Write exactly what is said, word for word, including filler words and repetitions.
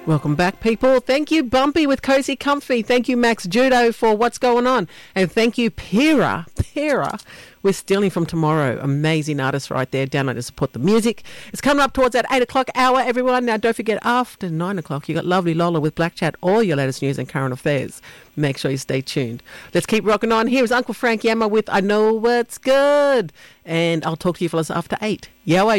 Welcome back, people. Thank you, Bumpy with Cozy Comfy. Thank you, Max Judo, for What's Going On. And thank you, Pira, Pira, with Stealing from Tomorrow. Amazing artist right there. Download to support the music. It's coming up towards that eight o'clock hour, everyone. Now, don't forget, after nine o'clock, you got Lovely Lola with Black Chat, all your latest news and current affairs. Make sure you stay tuned. Let's keep rocking on. Here is Uncle Frank Yammer with I Know What's Good. And I'll talk to you fellas after eight. Yeah,